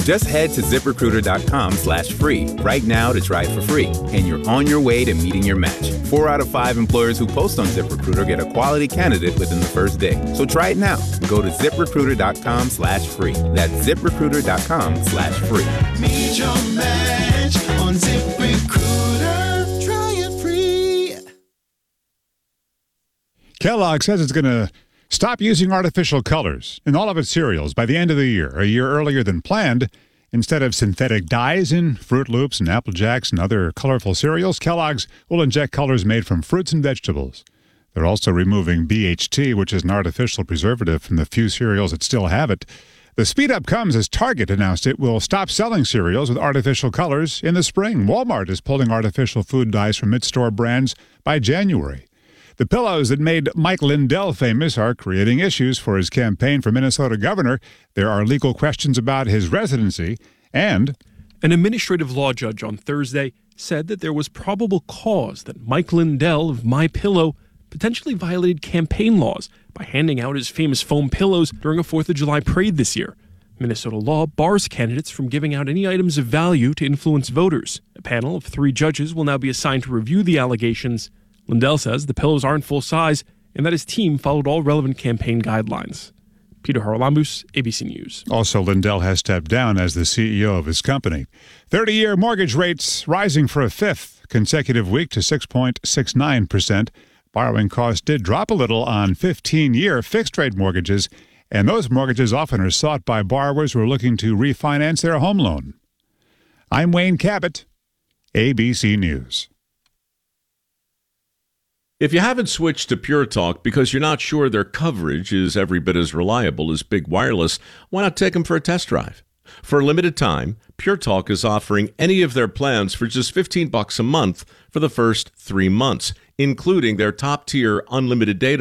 Just head to ZipRecruiter.com/free right now to try it for free, and you're on your way to meeting your match. 4 out of 5 employers who post on ZipRecruiter get a quality candidate within the first day. So try it now. Go to ZipRecruiter.com/free. That's ZipRecruiter.com/free. Meet your match on ZipRecruiter. Try it free. Kellogg says it's going to stop using artificial colors in all of its cereals by the end of the year, a year earlier than planned. Instead of synthetic dyes in Fruit Loops and Apple Jacks and other colorful cereals, Kellogg's will inject colors made from fruits and vegetables. They're also removing BHT, which is an artificial preservative, from the few cereals that still have it. The speed-up comes as Target announced it will stop selling cereals with artificial colors in the spring. Walmart is pulling artificial food dyes from its store brands by January. The pillows that made Mike Lindell famous are creating issues for his campaign for Minnesota governor. There are legal questions about his residency, and an administrative law judge on Thursday said that there was probable cause that Mike Lindell of MyPillow potentially violated campaign laws by handing out his famous foam pillows during a 4th of July parade this year. Minnesota law bars candidates from giving out any items of value to influence voters. A panel of 3 judges will now be assigned to review the allegations. Lindell says the pillows aren't full size and that his team followed all relevant campaign guidelines. Peter Haralambous, ABC News. Also, Lindell has stepped down as the CEO of his company. 30-year mortgage rates rising for a 5th consecutive week to 6.69%. Borrowing costs did drop a little on 15-year fixed-rate mortgages, and those mortgages often are sought by borrowers who are looking to refinance their home loan. I'm Wayne Cabot, ABC News. If you haven't switched to Pure Talk because you're not sure their coverage is every bit as reliable as Big Wireless, why not take them for a test drive? For a limited time, Pure Talk is offering any of their plans for just $15 a month for the first 3 months, including their top-tier unlimited data